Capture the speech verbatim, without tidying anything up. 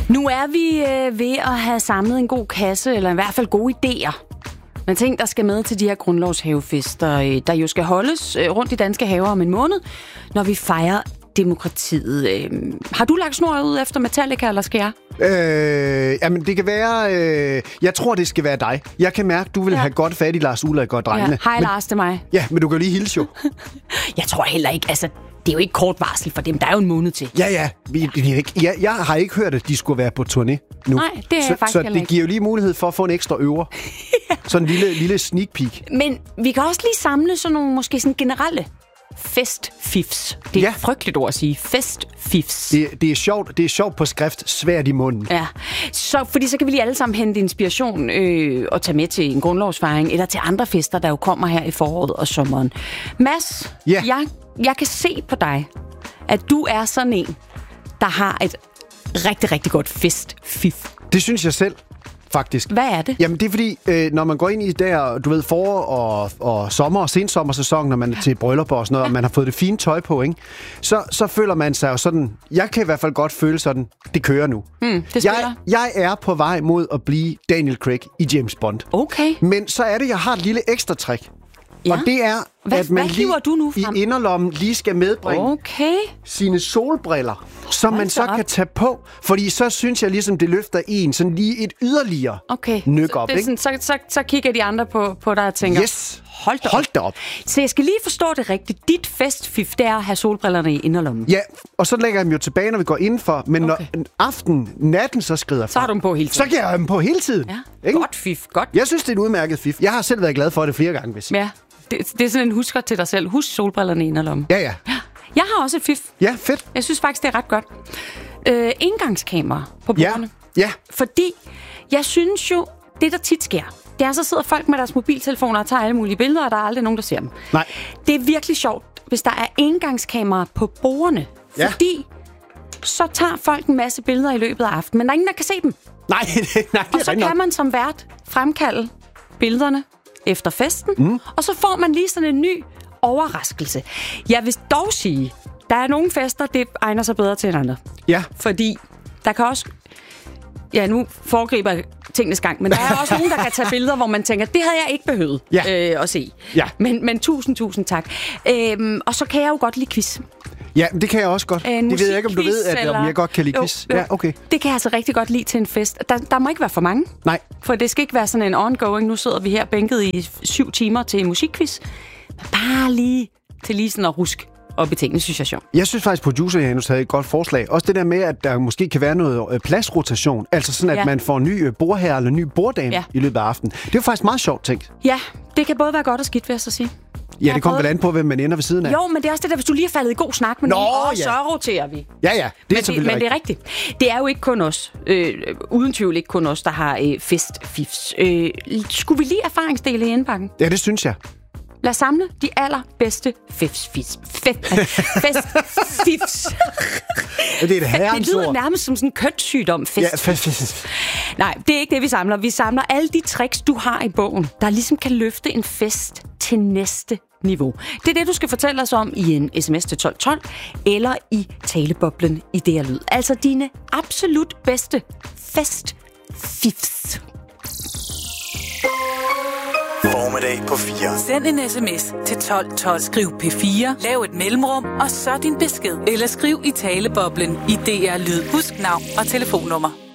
Nu er vi øh, ved at have samlet en god kasse, eller i hvert fald gode idéer. Men ting, der skal med til de her grundlovshavefester, øh, der jo skal holdes øh, rundt i danske haver om en måned, når vi fejrer demokratiet. Øh, har du lagt snor ud efter Metallica, eller skal jeg? Øh, jamen, det kan være... Øh, jeg tror, det skal være dig. Jeg kan mærke, du vil ja. have godt fat i Lars Ulrik og drengene. Ja. Hej, men, Lars, det er mig. Ja, men du kan jo lige hilse jo. Jeg tror heller ikke, altså... Det er jo ikke kort varsel for dem. Der er jo en måned til. Ja, ja. Vi, jeg, jeg har ikke hørt, at de skulle være på turné nu. Nej, det er så, jeg faktisk Så heller det ikke. giver jo lige mulighed for at få en ekstra øver. Ja. Sådan en lille, lille sneak peek. Men vi kan også lige samle sådan nogle måske sådan generelle festfifs. Det er ja. et frygteligt ord at sige. Festfifs. Det, det er sjovt. Det er sjovt på skrift. Svært i munden. Ja. Så, fordi så kan vi lige alle sammen hente inspiration øh, og tage med til en grundlovsfejring eller til andre fester, der jo kommer her i foråret og sommeren. Mads, ja. jeg, jeg kan se på dig, at du er sådan en, der har et rigtig, rigtig godt festfif. Det synes jeg selv, faktisk. Hvad er det? Jamen, det er fordi, øh, når man går ind i der, du ved, forår og, og sommer- og sensommersæson, når man er til bryllupper og sådan noget, ja. og man har fået det fine tøj på, ikke? Så, så føler man sig jo sådan, jeg kan i hvert fald godt føle sådan, det kører nu. Mm, det jeg, jeg er på vej mod at blive Daniel Craig i James Bond. Okay. Men så er det, jeg har et lille ekstra trick. Ja. Og det er, hvad, at man hvad lige du nu frem? i inderlommen lige skal medbringe okay. sine solbriller, som Hold man så op. kan tage på. Fordi så synes jeg ligesom, det løfter en sådan lige et yderligere okay. nyk op. Så, det er sådan, så, så, så kigger de andre på, på dig og tænker, yes. hold da op. Hold da op. Så jeg skal lige forstå det rigtigt. Dit festfif, det er at have solbrillerne i inderlommen. Ja, og så lægger jeg dem jo tilbage, når vi går indenfor. Men okay. når aften, natten så skrider fra, så har du dem på hele tiden. Så kan jeg have dem på hele tiden. Ja. Godt fif, godt. Jeg synes, det er en udmærket fif. Jeg har selv været glad for det flere gange, hvis ja. Det, det er sådan en husker til dig selv. Husk solbrillerne i inderlommen. Ja, ja. Jeg har også et fif. Ja, fedt. Jeg synes faktisk, det er ret godt. Øh, indgangskamera på bordene. Ja. ja. Fordi jeg synes jo, det der tit sker, det er, så sidder folk med deres mobiltelefoner og tager alle mulige billeder, og der er aldrig nogen, der ser dem. Nej. Det er virkelig sjovt, hvis der er indgangskamera på bordene. Ja. Fordi så tager folk en masse billeder i løbet af aftenen, men der er ingen, der kan se dem. Nej, det, nej, det og så kan man som vært fremkalde billederne efter festen, mm. og så får man lige sådan en ny overraskelse. Jeg vil dog sige, der er nogle fester, det egner sig bedre til end andre. Ja. Fordi der kan også... Ja, nu foregriber jeg tingenes gang, men der er også nogen, der kan tage billeder, hvor man tænker, det havde jeg ikke behøvet ja. øh, at se. Ja. Men, men tusind, tusind tak. Øhm, og så kan jeg jo godt lide quiz. Ja, det kan jeg også godt. En det ved jeg ikke, om du ved, at eller... jeg godt kan lide quiz. Jo, jo. Ja, okay. Det kan jeg altså rigtig godt lide til en fest. Der, der må ikke være for mange. Nej. For det skal ikke være sådan en ongoing. Nu sidder vi her bænket i syv timer til en musikquiz. Men bare lige til lige sådan at ruske op i tingene, synes jeg er sjovt. Jeg synes faktisk, producer Janus havde et godt forslag. Også det der med, at der måske kan være noget pladsrotation. Altså sådan, at ja. man får en ny bordherre eller en ny borddame ja. i løbet af aftenen. Det er jo faktisk meget sjovt tænkt. Ja, det kan både være godt og skidt, vil jeg så sige. Ja, det kommer vel an på, hvem man ender ved siden af. Jo, men det er også det der, hvis du lige er faldet i god snak med Nå, nogen, og ja. så roterer vi. Ja, ja, det er selvfølgelig Men det er rigtigt. Det er jo ikke kun os, øh, uden tvivl ikke kun os, der har øh, festfifs. Øh, skulle vi lige erfaringsdele i indbakken? Ja, det synes jeg. Lad os samle de allerbedste festfifs. Festfifs. Det er et herrens Det lyder ord. nærmest som sådan en kønssygdom. Fest. Ja, fest. Nej, det er ikke det, vi samler. Vi samler alle de tricks, du har i bogen, der ligesom kan løfte en fest til næste niveau. Det er det, du skal fortælle os om i en sms til tolv tolv, eller i taleboblen i D R Lyd. Altså dine absolut bedste festfifs. Formiddag på fire. Send en sms til tolv tolv. Skriv P fire, lav et mellemrum, og så din besked. Eller skriv i taleboblen i D R Lyd. Husk navn og telefonnummer.